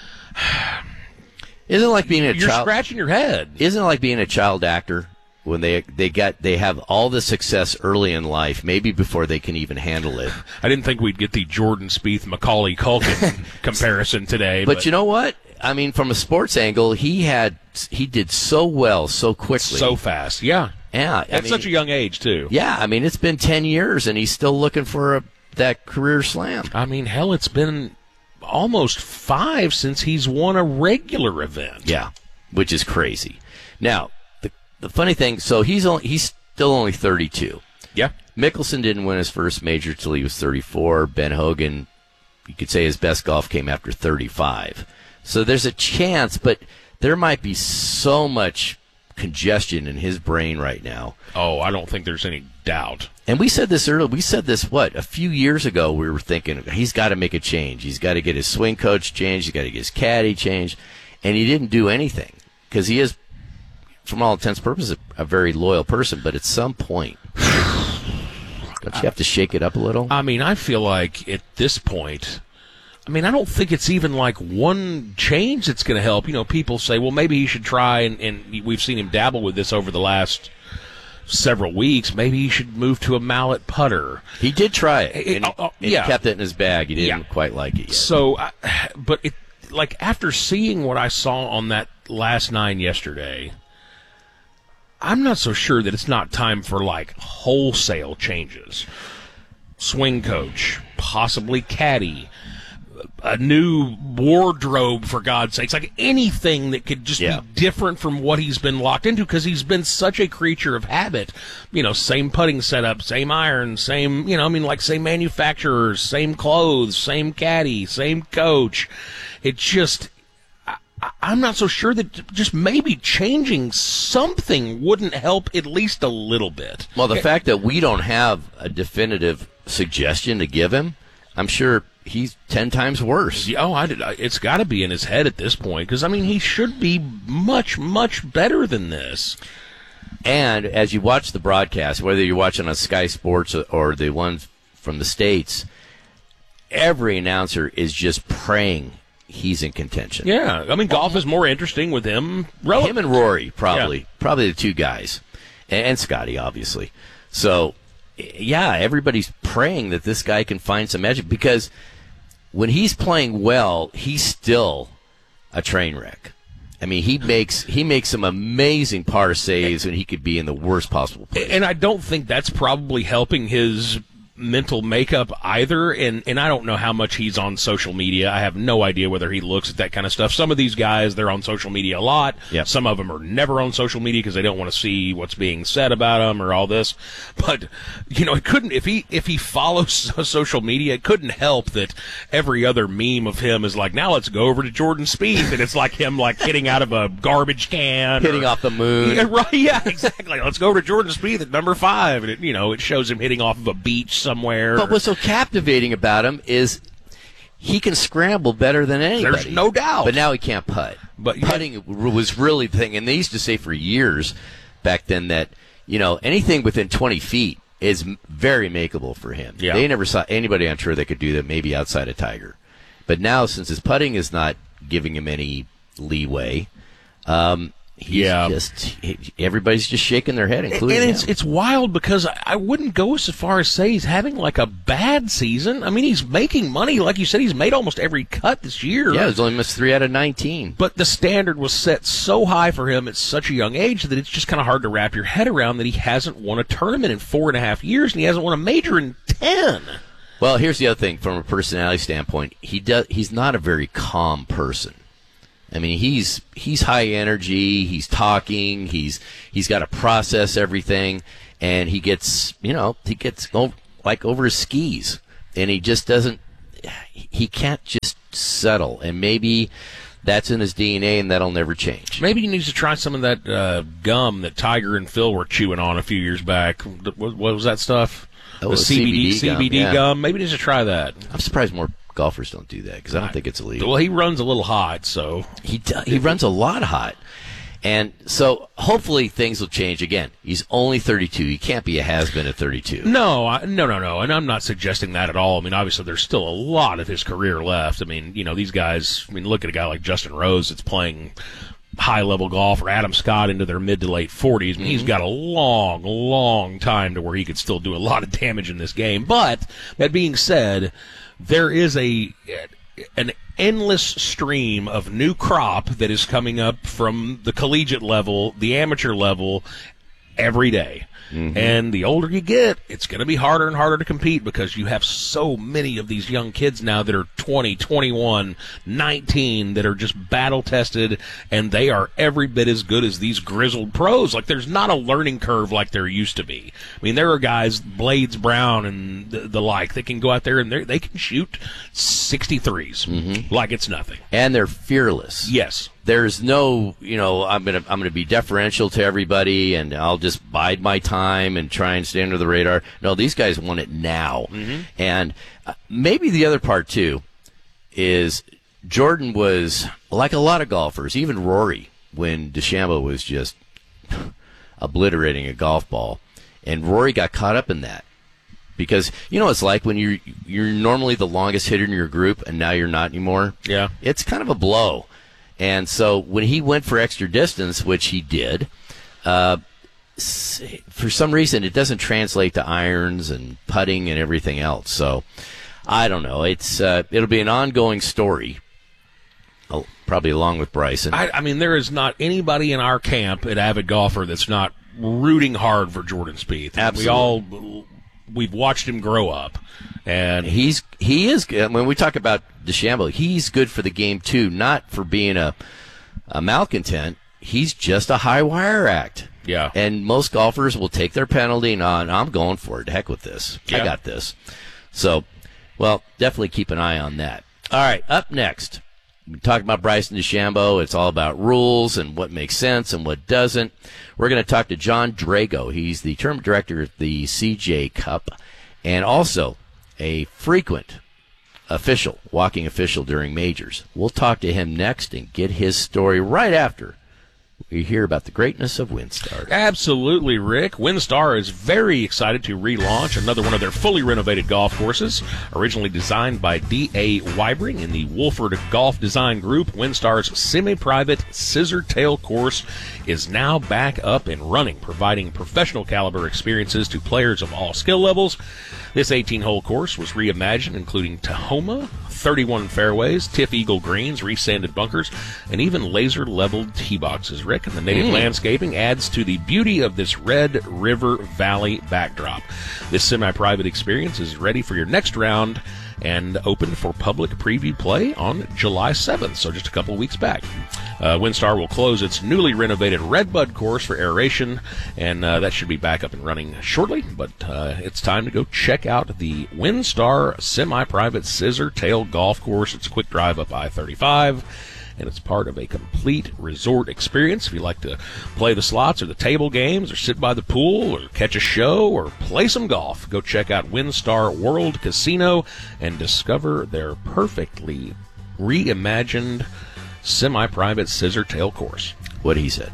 isn't it like being a you're child? Scratching your head. Isn't it like being a child actor? When they they got they have all the success early in life, maybe before they can even handle it. I didn't think we'd get the Jordan Spieth Macaulay Culkin comparison today. But, but you know what? I mean, from a sports angle, he had he did so well, so quickly, so fast. Yeah, yeah. At I mean, such a young age too. Yeah, I mean, it's been ten years, and he's still looking for a, that career slam. I mean, hell, it's been almost five since he's won a regular event. Yeah, which is crazy. Now. The funny thing, so he's only, he's still only thirty-two. Yeah. Mickelson didn't win his first major till he was thirty-four. Ben Hogan, you could say his best golf came after thirty-five. So there's a chance, but there might be so much congestion in his brain right now. Oh, I don't think there's any doubt. And we said this earlier. We said this, what, a few years ago. We were thinking he's got to make a change. He's got to get his swing coach changed. He's got to get his caddy changed. And he didn't do anything because he is, from all intents and purposes, a very loyal person, but at some point, don't you have to shake it up a little? I mean, I feel like at this point, I mean, I don't think it's even like one change that's going to help. You know, people say, well, maybe he should try, and, and we've seen him dabble with this over the last several weeks. Maybe he should move to a mallet putter. He did try it, it and, uh, uh, and yeah. he kept it in his bag. He didn't yeah. quite like it yet. So, uh, but it, like after seeing what I saw on that last nine yesterday, I'm not so sure that it's not time for, like, wholesale changes. Swing coach, possibly caddy, a new wardrobe, for God's sakes. Like, anything that could just yeah. be different from what he's been locked into, because he's been such a creature of habit. You know, same putting setup, same iron, same, you know, I mean, like, same manufacturers, same clothes, same caddy, same coach. It just... I'm not so sure that just maybe changing something wouldn't help at least a little bit. Well, the okay. fact that we don't have a definitive suggestion to give him, I'm sure he's ten times worse. Oh, I did. It's got to be in his head at this point because, I mean, he should be much, much better than this. And as you watch the broadcast, whether you're watching on Sky Sports or the ones from the States, every announcer is just praying he's in contention. Yeah, I mean, golf is more interesting with him. Rel- him and Rory, probably. Yeah. Probably the two guys. And, and Scotty, obviously. So, yeah, everybody's praying that this guy can find some magic because when he's playing well, he's still a train wreck. I mean, he makes he makes some amazing par saves when he could be in the worst possible place. And I don't think that's probably helping his mental makeup either, and and I don't know how much he's on social media. I have no idea whether he looks at that kind of stuff. Some of these guys, they're on social media a lot. Yep. Some of them are never on social media because they don't want to see what's being said about them or all this. But you know, it couldn't if he if he follows social media, it couldn't help that every other meme of him is like, now let's go over to Jordan Spieth, and it's like him like hitting out of a garbage can, hitting or, off the moon. Yeah, right? Yeah, exactly. Let's go over to Jordan Spieth at number five, and it, you know, it shows him hitting off of a beach somewhere. But what's so captivating about him is he can scramble better than anybody. There's no doubt. But now he can't putt. But putting yeah. was really the thing. And they used to say for years back then that, you know, anything within twenty feet is very makeable for him. Yeah. They never saw anybody on tour that could do that, maybe outside of Tiger. But now, since his putting is not giving him any leeway, um, He's yeah. just he, everybody's just shaking their head, including and it's him. it's wild because I, I wouldn't go so far as say he's having like a bad season. I mean, he's making money, like you said. He's made almost every cut this year. Yeah, he's only missed three out of nineteen. But the standard was set so high for him at such a young age that it's just kind of hard to wrap your head around that he hasn't won a tournament in four and a half years and he hasn't won a major in ten. Well, here's the other thing from a personality standpoint. He does. He's not a very calm person. I mean, he's he's high energy. He's talking. He's he's got to process everything, and he gets you know he gets over, like over his skis, and he just doesn't. He can't just settle, and maybe that's in his D N A, and that'll never change. Maybe he needs to try some of that uh, gum that Tiger and Phil were chewing on a few years back. What, what was that stuff? Oh, the C B D, C B D gum. C B D Yeah. gum. Maybe he needs to try that. I'm surprised more golfers don't do that because I don't think it's illegal. Well, he runs a little hot, so he do, he runs a lot hot, and so hopefully things will change again. He's only thirty-two. He can't be a has-been at thirty-two. No, I, no, no, no, and I'm not suggesting that at all. I mean, obviously, there's still a lot of his career left. I mean, you know, these guys. I mean, look at a guy like Justin Rose that's playing high-level golf, or Adam Scott into their mid to late forties. I mean, mm-hmm. he's got a long, long time to where he could still do a lot of damage in this game. But that being said, there is a an endless stream of new crop that is coming up from the collegiate level, the amateur level, every day. Mm-hmm. And the older you get, it's going to be harder and harder to compete because you have so many of these young kids now that are twenty, twenty-one, nineteen that are just battle-tested, and they are every bit as good as these grizzled pros. Like, there's not a learning curve like there used to be. I mean, there are guys, Blades Brown and the, the like, that can go out there and they can shoot sixty-threes mm-hmm. like it's nothing. And they're fearless. Yes. There's no, you know, I'm gonna I'm gonna be deferential to everybody, and I'll just bide my time and try and stay under the radar. No, these guys want it now, mm-hmm. and uh, maybe the other part too is Jordan was like a lot of golfers, even Rory, when DeChambeau was just obliterating a golf ball, and Rory got caught up in that. Because you know what it's like when you're you're normally the longest hitter in your group, and now you're not anymore. Yeah, it's kind of a blow. And so when he went for extra distance, which he did, uh, for some reason it doesn't translate to irons and putting and everything else. So I don't know. It's uh, it'll be an ongoing story, oh, probably along with Bryson. I, I mean, there is not anybody in our camp at Avid Golfer that's not rooting hard for Jordan Spieth. Absolutely. We all we've watched him grow up, and he's he is when we talk about DeChambeau, he's good for the game too, not for being a a malcontent. He's just a high wire act. Yeah, and most golfers will take their penalty and on. I'm going for it. To heck with this. Yeah. I got this. So, well, definitely keep an eye on that. All right, up next, we talk about Bryson DeChambeau. It's all about rules and what makes sense and what doesn't. We're going to talk to John Drago. He's the tournament director at the C J Cup and also a frequent official, walking official during majors. We'll talk to him next and get his story right after we hear about the greatness of WinStar. Absolutely, Rick. WinStar is very excited to relaunch another one of their fully renovated golf courses. Originally designed by D A Weibring in the Wolford Golf Design Group, WinStar's semi-private Scissor Tail course is now back up and running, providing professional caliber experiences to players of all skill levels. This eighteen-hole course was reimagined, including Tahoma, thirty-one fairways, Tiff Eagle greens, resanded bunkers, and even laser-leveled tee boxes, Rick. And the native mm. landscaping adds to the beauty of this Red River Valley backdrop. This semi-private experience is ready for your next round and open for public preview play on July seventh, so just a couple of weeks back. Uh, WinStar will close its newly renovated Redbud course for aeration, and uh, that should be back up and running shortly, but uh, it's time to go check out the WinStar semi-private Scissor Tail Golf Course. It's a quick drive up I thirty-five, and it's part of a complete resort experience. If you like to play the slots or the table games or sit by the pool or catch a show or play some golf, go check out WinStar World Casino and discover their perfectly reimagined semi-private Scissor Tail course. What he said.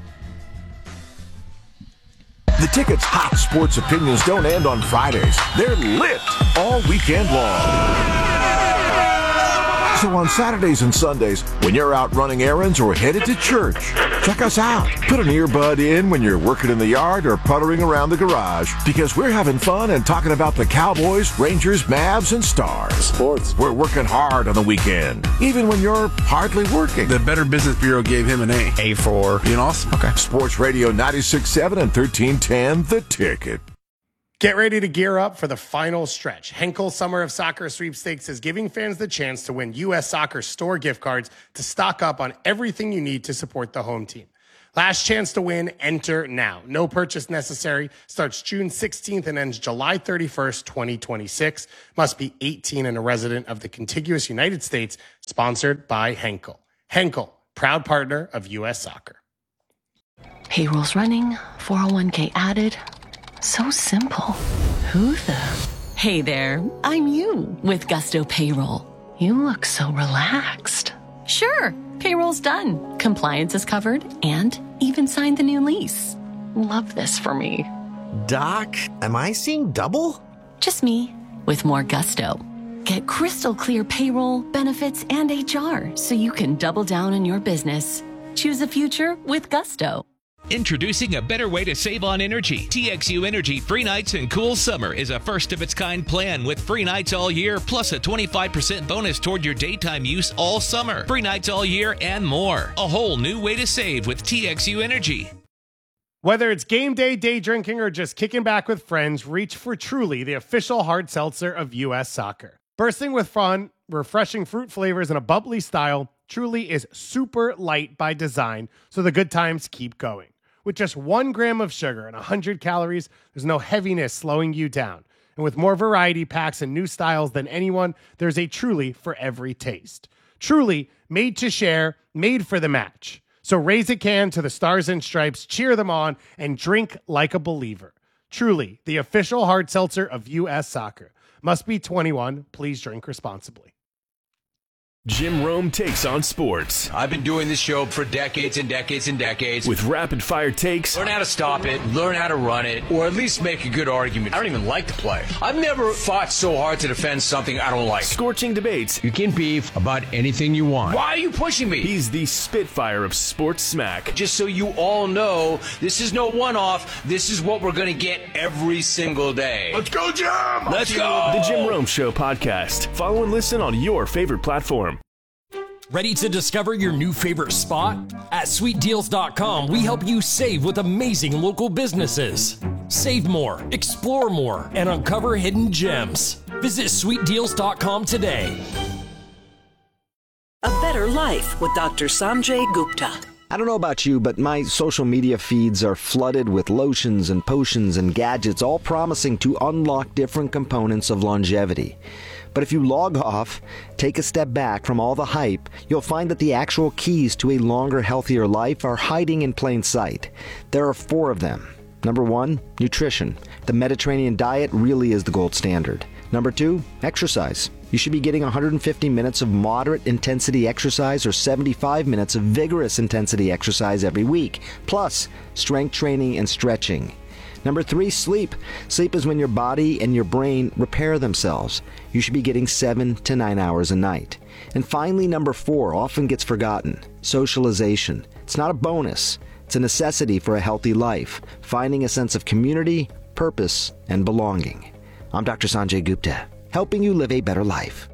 The Ticket's hot sports opinions don't end on Fridays. They're lit all weekend long. So on Saturdays and Sundays, when you're out running errands or headed to church, check us out. Put an earbud in when you're working in the yard or puttering around the garage, because we're having fun and talking about the Cowboys, Rangers, Mavs, and Stars. Sports. We're working hard on the weekend, even when you're hardly working. The Better Business Bureau gave him an A. A for being awesome. Okay. Sports Radio ninety-six point seven and thirteen ten, The Ticket. Get ready to gear up for the final stretch. Henkel Summer of Soccer Sweepstakes is giving fans the chance to win U S Soccer store gift cards to stock up on everything you need to support the home team. Last chance to win, enter now. No purchase necessary. Starts June sixteenth and ends July thirty-first, twenty twenty-six. Must be eighteen and a resident of the contiguous United States. Sponsored by Henkel. Henkel, proud partner of U S Soccer. Payroll's running, four oh one k added. So simple. Who the? Hey there, I'm you with Gusto Payroll. You look so relaxed. Sure, payroll's done. Compliance is covered and even signed the new lease. Love this for me. Doc, am I seeing double? Just me with more gusto. Get crystal clear payroll, benefits, and H R so you can double down on your business. Choose a future with Gusto. Introducing a better way to save on energy. T X U Energy Free Nights and Cool Summer is a first-of-its-kind plan with free nights all year, plus a twenty-five percent bonus toward your daytime use all summer. Free nights all year and more. A whole new way to save with T X U Energy. Whether it's game day, day drinking, or just kicking back with friends, reach for Truly, the official hard seltzer of U S Soccer. Bursting with fun, refreshing fruit flavors, and a bubbly style, Truly is super light by design, so the good times keep going. With just one gram of sugar and one hundred calories, there's no heaviness slowing you down. And with more variety packs and new styles than anyone, there's a Truly for every taste. Truly, made to share, made for the match. So raise a can to the Stars and Stripes, cheer them on, and drink like a believer. Truly, the official hard seltzer of U S Soccer. Must be twenty-one. Please drink responsibly. Jim Rome takes on sports. I've been doing this show for decades and decades and decades. With rapid-fire takes. Learn how to stop it, learn how to run it, or at least make a good argument. I don't even like the play. I've never fought so hard to defend something I don't like. Scorching debates. You can beef about anything you want. Why are you pushing me? He's the Spitfire of sports smack. Just so you all know, this is no one-off. This is what we're going to get every single day. Let's go, Jim! Let's go! The Jim Rome Show podcast. Follow and listen on your favorite platform. Ready to discover your new favorite spot? At sweet deals dot com, we help you save with amazing local businesses. Save more, explore more, and uncover hidden gems. Visit sweet deals dot com today. A better life with Doctor Sanjay Gupta. I don't know about you, but my social media feeds are flooded with lotions and potions and gadgets, all promising to unlock different components of longevity. But if you log off, take a step back from all the hype, you'll find that the actual keys to a longer, healthier life are hiding in plain sight. There are four of them. Number one, nutrition. The Mediterranean diet really is the gold standard. Number two, exercise. You should be getting one hundred fifty minutes of moderate intensity exercise or seventy-five minutes of vigorous intensity exercise every week, plus strength training and stretching. Number three, sleep. Sleep is when your body and your brain repair themselves. You should be getting seven to nine hours a night. And finally, number four, often gets forgotten, socialization. It's not a bonus. It's a necessity for a healthy life, finding a sense of community, purpose, and belonging. I'm Doctor Sanjay Gupta, helping you live a better life.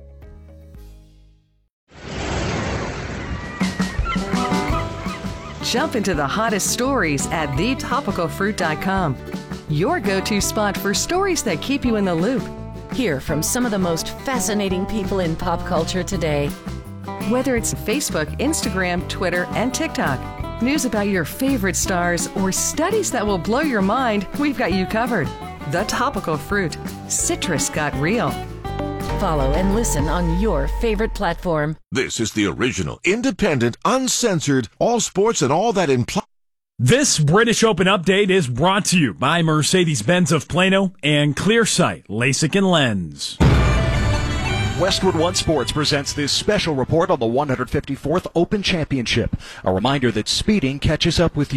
Jump into the hottest stories at the topical fruit dot com. Your go-to spot for stories that keep you in the loop. Hear from some of the most fascinating people in pop culture today. Whether it's Facebook, Instagram, Twitter, and TikTok, news about your favorite stars, or studies that will blow your mind, we've got you covered. The Topical Fruit. Citrus got real. Follow and listen on your favorite platform. This is the original, independent, uncensored, all sports and all that implies. This British Open update is brought to you by Mercedes-Benz of Plano and Clearsight LASIK and Lens. Westwood One Sports presents this special report on the one hundred fifty-fourth Open Championship. A reminder that speeding catches up with you.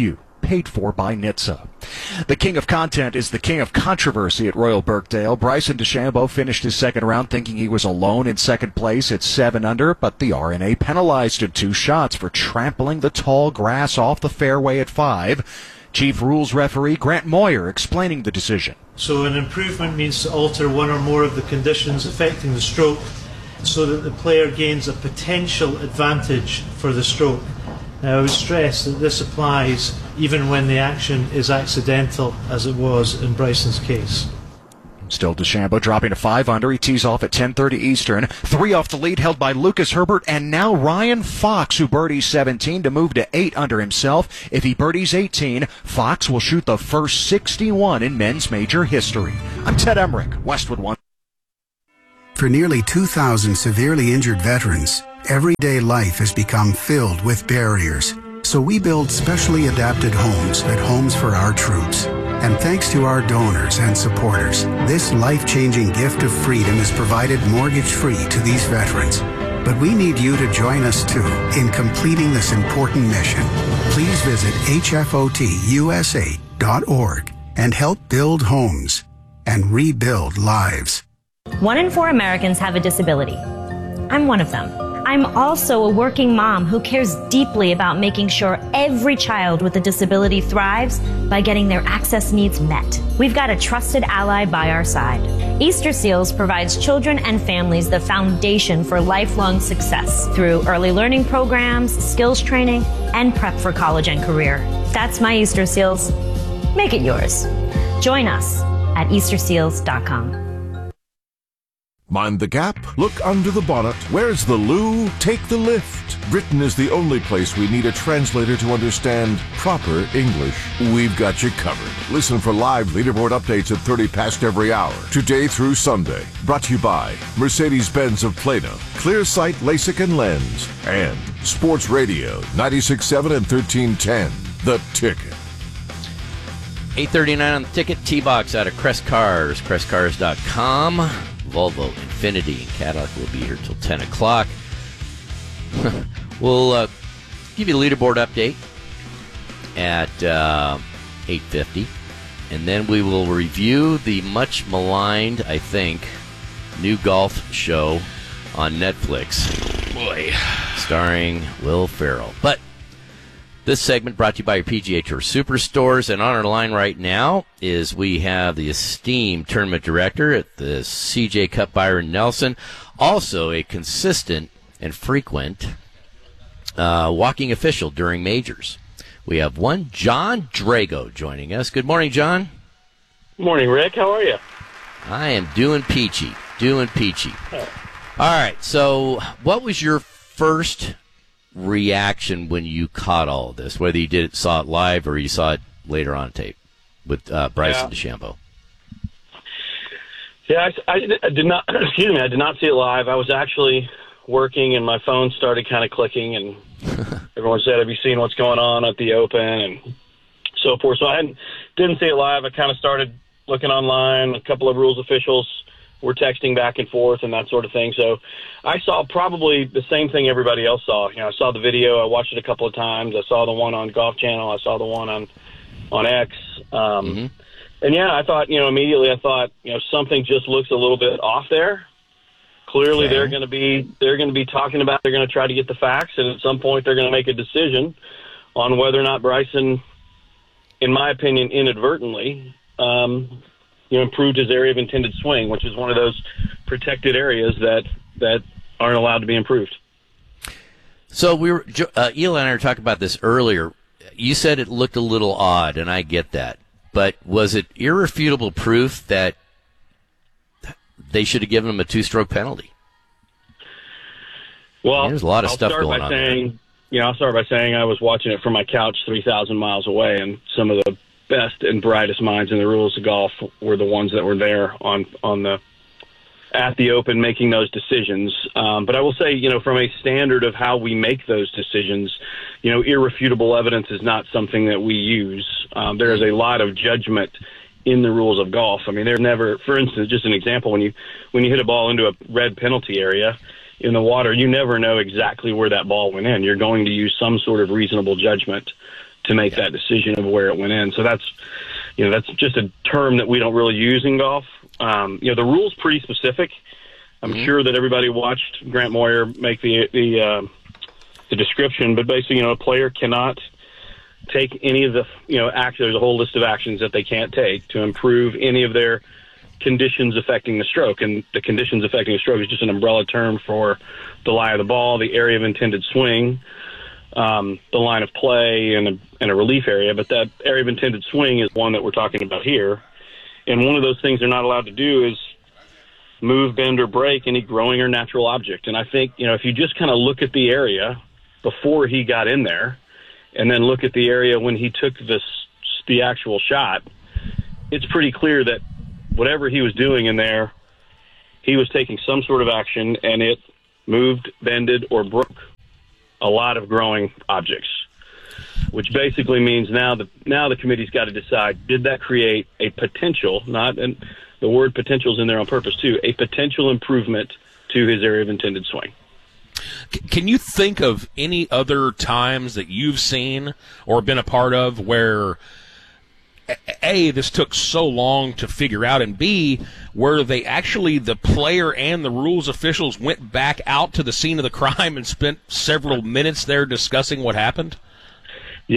paid for by N H T S A. The king of content is the king of controversy at Royal Birkdale. Bryson DeChambeau finished his second round thinking he was alone in second place at seven under, but the R N A penalized him two shots for trampling the tall grass off the fairway at five. Chief Rules Referee Grant Moyer explaining the decision. So an improvement means to alter one or more of the conditions affecting the stroke so that the player gains a potential advantage for the stroke. Now, I would stress that this applies even when the action is accidental, as it was in Bryson's case. Still DeChambeau dropping to five under. He tees off at ten thirty Eastern. Three off the lead held by Lucas Herbert and now Ryan Fox, who birdies seventeen to move to eight under himself. If he birdies eighteen, Fox will shoot the first sixty-one in men's major history. I'm Ted Emmerich, Westwood One. For nearly two thousand severely injured veterans, everyday life has become filled with barriers. So we build specially adapted homes at Homes for Our Troops. And thanks to our donors and supporters, this life-changing gift of freedom is provided mortgage-free to these veterans. But we need you to join us, too, in completing this important mission. Please visit H F O T U S A dot org and help build homes and rebuild lives. One in four Americans have a disability. I'm one of them. I'm also a working mom who cares deeply about making sure every child with a disability thrives by getting their access needs met. We've got a trusted ally by our side. Easter Seals provides children and families the foundation for lifelong success through early learning programs, skills training, and prep for college and career. That's my Easter Seals. Make it yours. Join us at Easter Seals dot com. Mind the gap? Look under the bonnet. Where's the loo? Take the lift. Britain is the only place we need a translator to understand proper English. We've got you covered. Listen for live leaderboard updates at thirty past every hour, today through Sunday. Brought to you by Mercedes-Benz of Plano, Clearsight LASIK and Lens, and Sports Radio ninety-six point seven and thirteen ten. The Ticket. eight thirty-nine on the Ticket. T-Box out of Crest Cars, crest cars dot com. Volvo, Infiniti, and Cadillac will be here till ten o'clock. We'll uh, give you a leaderboard update at uh, eight fifty, and then we will review the much maligned, I think, new golf show on Netflix. Boy, starring Will Ferrell. But this segment brought to you by your P G A Tour Superstores, and on our line right now is we have the esteemed tournament director at the C J Cup, Byron Nelson, also a consistent and frequent uh, walking official during majors. We have one John Drago joining us. Good morning, John. Good morning, Rick. How are you? I am doing peachy, doing peachy. Oh. All right, so what was your first reaction when you caught all of this, whether you did it, saw it live or you saw it later on tape with uh, Bryson yeah. DeChambeau? Yeah, I, I, I did not. Excuse me, I did not see it live. I was actually working, and my phone started kind of clicking, and everyone said, "Have you seen what's going on at the Open?" and so forth. So I hadn't, didn't see it live. I kind of started looking online. A couple of rules officials were texting back and forth and that sort of thing. So I saw probably the same thing everybody else saw. You know, I saw the video. I watched it a couple of times. I saw the one on Golf Channel. I saw the one on on X. Um, mm-hmm. And, yeah, I thought, you know, immediately I thought, you know, something just looks a little bit off there. Clearly okay. they're going to be they're going to be talking about, they're going to try to get the facts, and at some point they're going to make a decision on whether or not Bryson, in my opinion, inadvertently, um, you know, improved his area of intended swing, which is one of those protected areas that that aren't allowed to be improved. So we were, uh, Eli and I were talking about this earlier. You said it looked a little odd, and I get that. But was it irrefutable proof that they should have given him a two-stroke penalty? Well, I mean, there's a lot of I'll stuff start going by saying, you know, I'll start by saying I was watching it from my couch three thousand miles away, and some of the best and brightest minds in the rules of golf were the ones that were there on on the at the Open making those decisions. Um, but I will say, you know, from a standard of how we make those decisions, you know, irrefutable evidence is not something that we use. Um, there is a lot of judgment in the rules of golf. I mean, they're never, for instance, just an example, when you when you hit a ball into a red penalty area in the water, you never know exactly where that ball went in. You're going to use some sort of reasonable judgment to make that decision of where it went in. So that's, you know, that's just a term that we don't really use in golf. Um, you know, the rule's pretty specific. I'm mm-hmm. sure that everybody watched Grant Moyer make the the uh, the description, but basically, you know, a player cannot take any of the, you know, act. There's a whole list of actions that they can't take to improve any of their conditions affecting the stroke. And the conditions affecting the stroke is just an umbrella term for the lie of the ball, the area of intended swing, um, the line of play, and a, and a relief area. But that area of intended swing is one that we're talking about here. And one of those things they're not allowed to do is move, bend, or break any growing or natural object. And I think, you know, if you just kind of look at the area before he got in there and then look at the area when he took this, the actual shot, it's pretty clear that whatever he was doing in there, he was taking some sort of action, and it moved, bended, or broke a lot of growing objects, which basically means now the, now the committee's got to decide, did that create a potential, not an, the word potential is in there on purpose too, a potential improvement to his area of intended swing. Can you think of any other times that you've seen or been a part of where, A, this took so long to figure out, and B, where they actually, the player and the rules officials went back out to the scene of the crime and spent several minutes there discussing what happened?